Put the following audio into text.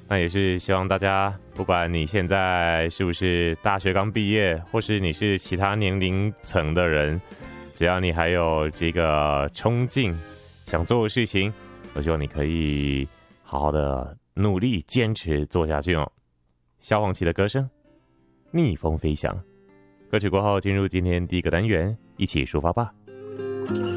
那也是希望大家，不管你现在是不是大学刚毕业，或是你是其他年龄层的人，只要你还有这个冲劲，想做的事情，我希望你可以好好的努力坚持做下去哦。萧煌奇的歌声《逆风飞翔》，歌曲过后进入今天第一个单元，一起出发吧。